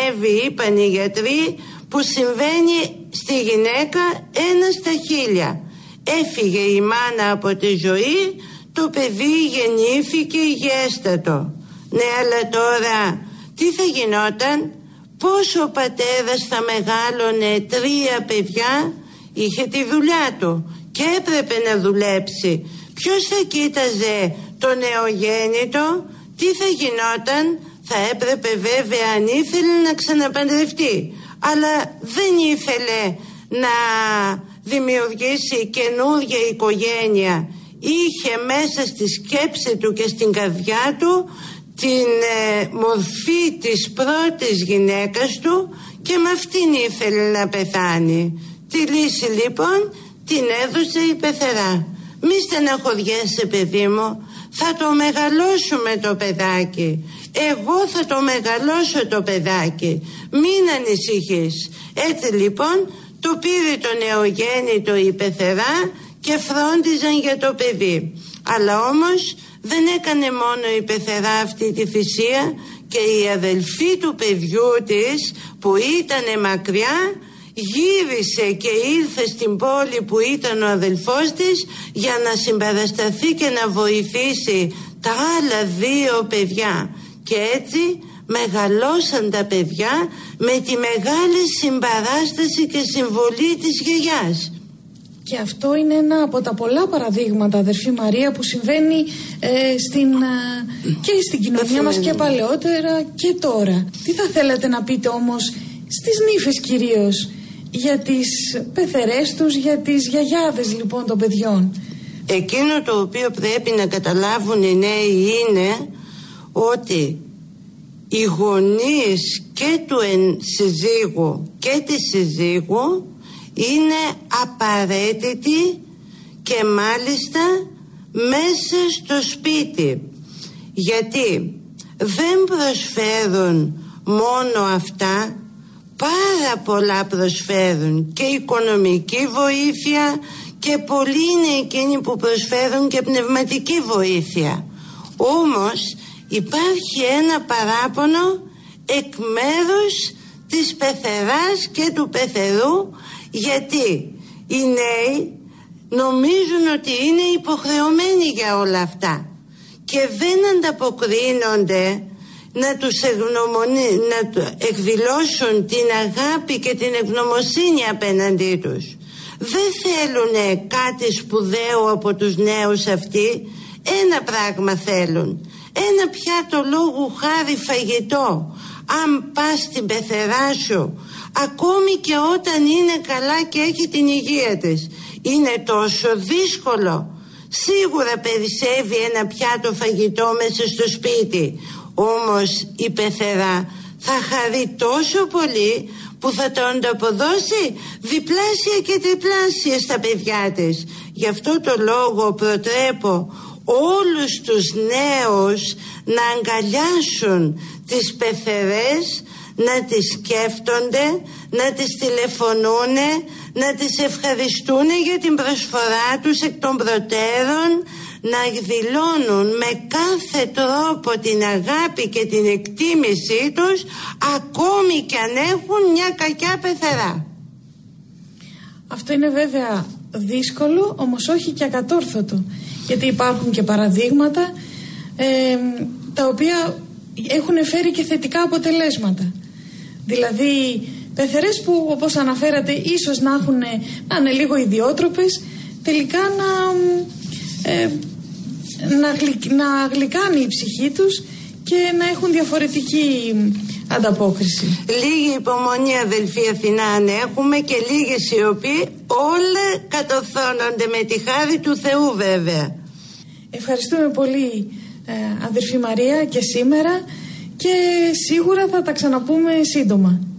συνέβη, είπαν οι γιατροί, που συμβαίνει στη γυναίκα 1 στα 1000. Έφυγε η μάνα από τη ζωή, το παιδί γεννήθηκε υγιέστατο. Ναι, αλλά τώρα τι θα γινόταν? Πώς ο πατέρας θα μεγάλωνε 3 παιδιά? Είχε τη δουλειά του και έπρεπε να δουλέψει. Ποιος θα κοίταζε το νεογέννητο? Τι θα γινόταν? Θα έπρεπε βέβαια, αν ήθελε, να ξαναπαντρευτεί, αλλά δεν ήθελε να δημιουργήσει καινούργια οικογένεια. Είχε μέσα στη σκέψη του και στην καρδιά του την μορφή της πρώτης γυναίκας του και με αυτήν ήθελε να πεθάνει. Τη λύση λοιπόν την έδωσε η πεθερά. Μη στεναχωριέσαι, παιδί μου, θα το μεγαλώσουμε το παιδάκι. Εγώ θα το μεγαλώσω το παιδάκι. Μην ανησυχείς. Έτσι λοιπόν το πήρε το νεογέννητο η πεθερά και φρόντιζαν για το παιδί. Αλλά όμως δεν έκανε μόνο η πεθερά αυτή τη θυσία, και η αδελφή του παιδιού της που ήτανε μακριά γύρισε και ήρθε στην πόλη που ήταν ο αδελφός της για να συμπαρασταθεί και να βοηθήσει τα άλλα 2 παιδιά. Και έτσι μεγαλώσαν τα παιδιά με τη μεγάλη συμπαράσταση και συμβολή της γιαγιάς. Και αυτό είναι ένα από τα πολλά παραδείγματα, αδερφή Μαρία, που συμβαίνει και στην κοινωνία μας και παλαιότερα και τώρα. Τι θα θέλατε να πείτε όμως στις νύφες κυρίως, για τις πεθερές τους, για τις γιαγιάδες λοιπόν των παιδιών? Εκείνο το οποίο πρέπει να καταλάβουν οι νέοι είναι ότι οι γονείς και του συζύγου και της συζύγου είναι απαραίτητοι, και μάλιστα μέσα στο σπίτι, γιατί δεν προσφέρουν μόνο αυτά, πάρα πολλά προσφέρουν, και οικονομική βοήθεια, και πολλοί είναι εκείνοι που προσφέρουν και πνευματική βοήθεια. Όμως υπάρχει ένα παράπονο εκ μέρους της πεθεράς και του πεθερού, γιατί οι νέοι νομίζουν ότι είναι υποχρεωμένοι για όλα αυτά και δεν ανταποκρίνονται να εκδηλώσουν την αγάπη και την ευγνωμοσύνη απέναντί τους. Δεν θέλουν κάτι σπουδαίο από τους νέους αυτοί. Ένα πράγμα θέλουν: ένα πιάτο λόγου χάρη φαγητό. Αν πας στην πεθερά σου, ακόμη και όταν είναι καλά και έχει την υγεία της, είναι τόσο δύσκολο. Σίγουρα περισσεύει ένα πιάτο φαγητό μέσα στο σπίτι, όμως η πεθερά θα χαρεί τόσο πολύ που θα το ανταποδώσει διπλάσια και τριπλάσια στα παιδιά της. Γι' αυτό το λόγο προτρέπω όλους τους νέους να αγκαλιάσουν τις πεθερές, να τις σκέφτονται, να τις τηλεφωνούνε, να τις ευχαριστούν για την προσφορά τους εκ των προτέρων, να εκδηλώνουν με κάθε τρόπο την αγάπη και την εκτίμησή τους, ακόμη κι αν έχουν μια κακιά πεθερά. Αυτό είναι βέβαια δύσκολο, όμως όχι και ακατόρθωτο, γιατί υπάρχουν και παραδείγματα τα οποία έχουν φέρει και θετικά αποτελέσματα. Δηλαδή πεθερές που, όπως αναφέρατε, ίσως να είναι λίγο ιδιότροπες, τελικά να γλυκάνει η ψυχή τους και να έχουν διαφορετική ανταπόκριση. Λίγη υπομονή, αδελφή Αθηνά, αν έχουμε, και λίγες οι οποίοι όλα κατορθώνονται με τη χάρη του Θεού, βέβαια. Ευχαριστούμε πολύ, αδερφή Μαρία, και σήμερα, και σίγουρα θα τα ξαναπούμε σύντομα.